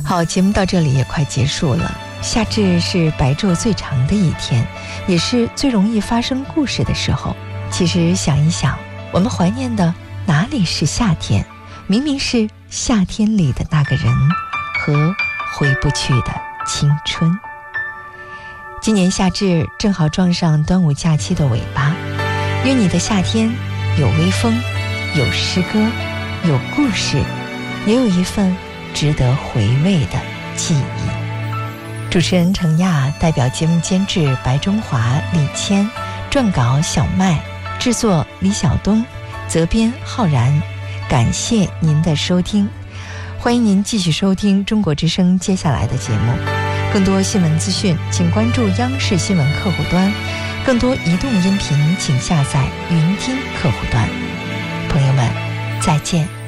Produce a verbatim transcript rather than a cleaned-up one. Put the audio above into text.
好，节目到这里也快结束了。夏至是白昼最长的一天，也是最容易发生故事的时候。其实想一想，我们怀念的哪里是夏天？明明是夏天里的那个人和回不去的青春。今年夏至正好撞上端午假期的尾巴，愿你的夏天有微风，有诗歌，有故事，也有一份值得回味的记忆。主持人程亚，代表节目监制白中华、李谦，撰稿小麦，制作李晓东，责编浩然。感谢您的收听，欢迎您继续收听中国之声接下来的节目。更多新闻资讯请关注央视新闻客户端，更多移动音频请下载云听客户端。朋友们，再见。